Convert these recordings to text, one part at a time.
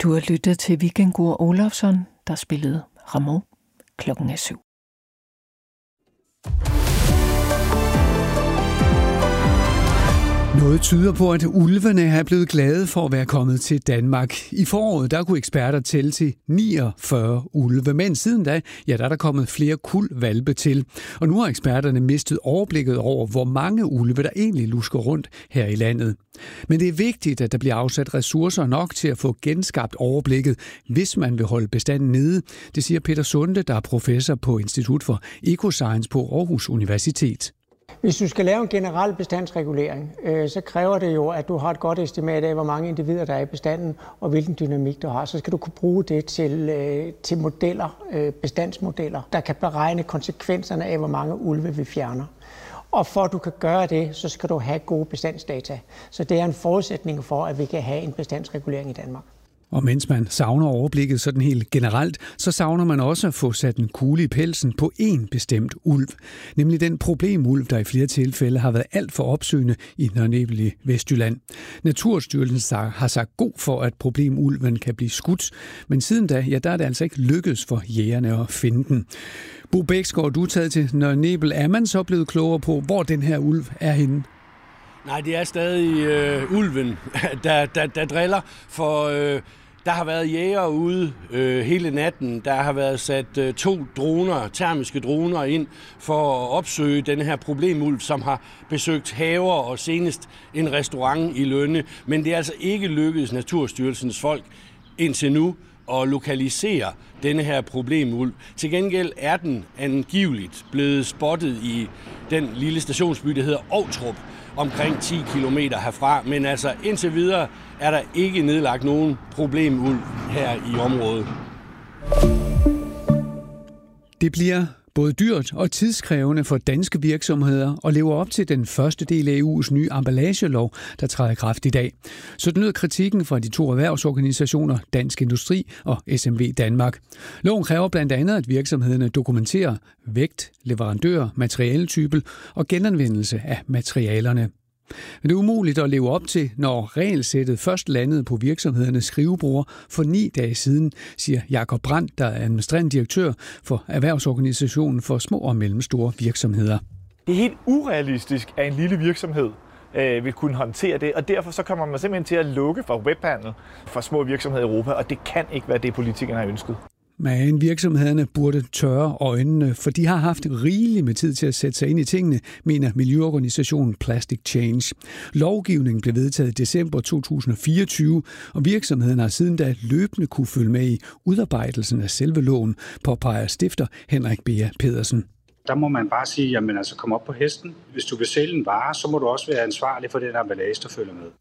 Du har lyttet til Vikingur Olafsson, der spillede Ramon. Klokken er 7. Noget tyder på, at ulvene er blevet glade for at være kommet til Danmark. I foråret der kunne eksperter tælle til 49 ulve, men siden da er der kommet flere hvalpe til. Og nu har eksperterne mistet overblikket over, hvor mange ulve der egentlig lusker rundt her i landet. Men det er vigtigt, at der bliver afsat ressourcer nok til at få genskabt overblikket, hvis man vil holde bestanden nede. Det siger Peter Sunde, der er professor på Institut for Ecoscience på Aarhus Universitet. Hvis du skal lave en generel bestandsregulering, så kræver det jo, at du har et godt estimat af, hvor mange individer der er i bestanden, og hvilken dynamik du har. Så skal du kunne bruge det til modeller, bestandsmodeller, der kan beregne konsekvenserne af, hvor mange ulve vi fjerner. Og for at du kan gøre det, så skal du have gode bestandsdata. Så det er en forudsætning for, at vi kan have en bestandsregulering i Danmark. Og mens man savner overblikket sådan helt generelt, så savner man også at få sat en kugle i pelsen på én bestemt ulv. Nemlig den problemulv, der i flere tilfælde har været alt for opsøgende i Nørre Nebel i Vestjylland. Naturstyrelsen har sagt god for, at problemulven kan blive skudt, men siden da, der er det altså ikke lykkedes for jægerne at finde den. Bo Bæksgaard, du er taget til Nørre Nebel. Er man så blevet klogere på, hvor den her ulv er henne? Nej, det er stadig ulven, der driller, for der har været jæger ude hele natten. Der har været sat 2 droner, termiske droner ind for at opsøge den her problemulv, som har besøgt haver og senest en restaurant i Lønne. Men det er altså ikke lykkedes Naturstyrelsens folk indtil nu at lokalisere denne her problemulv. Til gengæld er den angiveligt blevet spottet i den lille stationsby, der hedder Ovtrup, omkring 10 kilometer herfra. Men altså indtil videre er der ikke nedlagt nogen problemulv her i området. Det bliver både dyrt og tidskrævende for danske virksomheder at leve op til den første del af EU's nye emballagelov, der træder i kraft i dag. Så lød kritikken fra de 2 erhvervsorganisationer, Dansk Industri og SMV Danmark. Loven kræver blandt andet, at virksomhederne dokumenterer vægt, leverandør, materialetype og genanvendelse af materialerne. Men det er umuligt at leve op til, når regelsættet først landede på virksomhedernes skrivebord for 9 dage siden, siger Jakob Brandt, der er administrerende direktør for Erhvervsorganisationen for små og mellemstore virksomheder. Det er helt urealistisk, at en lille virksomhed vil kunne håndtere det, og derfor så kommer man simpelthen til at lukke for webhandel for små virksomheder i Europa, og det kan ikke være det, politikerne har ønsket. Men virksomhederne burde tørre øjnene, for de har haft rigeligt med tid til at sætte sig ind i tingene, mener miljøorganisationen Plastic Change. Lovgivningen blev vedtaget i december 2024, og virksomheden har siden da løbende kunne følge med i udarbejdelsen af selve loven, påpeger stifter Henrik Bea Pedersen. Der må man bare sige, jamen altså kom op på hesten. Hvis du vil sælge en vare, så må du også være ansvarlig for den emballage, der følger med.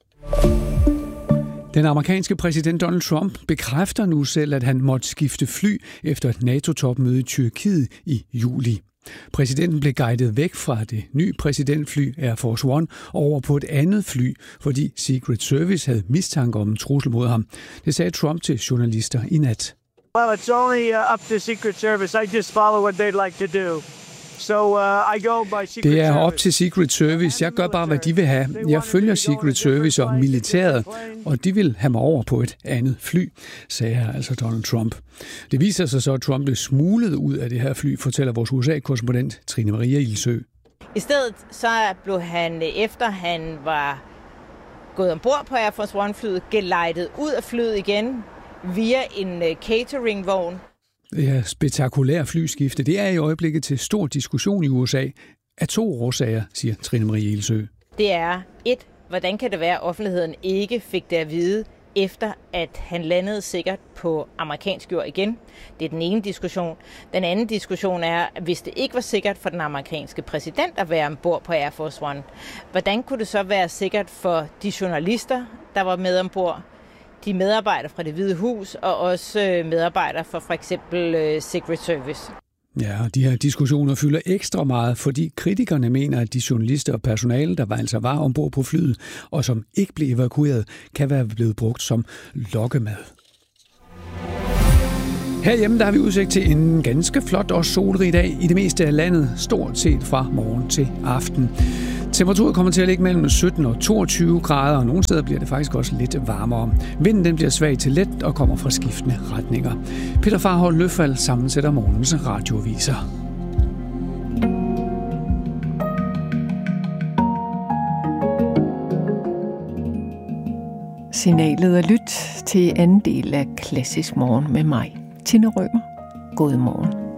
Den amerikanske præsident Donald Trump bekræfter nu selv, at han måtte skifte fly efter et NATO-topmøde i Tyrkiet i juli. Præsidenten blev guidet væk fra det nye præsidentfly Air Force One over på et andet fly, fordi Secret Service havde mistanke om en trussel mod ham. Det sagde Trump til journalister i nat. Well, it's only up to Secret Service. I just follow what they'd like to do. So, I go by Secret Service. Det er op til Secret Service. Jeg gør bare, hvad de vil have. Jeg følger Secret Service og militæret, og de vil have mig over på et andet fly, sagde altså Donald Trump. Det viser sig så, at Trump blev smuglet ud af det her fly, fortæller vores USA-korrespondent Trine Maria Ilsø. I stedet så blev han, efter han var gået ombord på Air Force One-flyet, gelejtet ud af flyet igen via en cateringvogn. Det her spektakulære flyskifte, det er i øjeblikket til stor diskussion i USA af 2 årsager, siger Trine Marie Ilsø. Det er 1. Hvordan kan det være, at offentligheden ikke fik det at vide, efter at han landede sikkert på amerikansk jord igen? Det er den ene diskussion. Den anden diskussion er, at hvis det ikke var sikkert for den amerikanske præsident at være ombord på Air Force One, hvordan kunne det så være sikkert for de journalister, der var med ombord, de medarbejdere fra Det Hvide Hus og også medarbejdere fra for eksempel Secret Service? Ja, de her diskussioner fylder ekstra meget, fordi kritikerne mener, at de journalister og personale, der altså var ombord på flyet, og som ikke blev evakueret, kan være blevet brugt som lokkemad. Herhjemme der har vi udsigt til en ganske flot og solrig dag i det meste af landet, stort set fra morgen til aften. Temperaturen kommer til at ligge mellem 17 og 22 grader, og nogle steder bliver det faktisk også lidt varmere. Vinden den bliver svag til let og kommer fra skiftende retninger. Peter Farhold Løffald sammensætter morgens radioaviser. Signalet er lyt til anden del af Klassisk Morgen med mig, Tine Rømer. God morgen.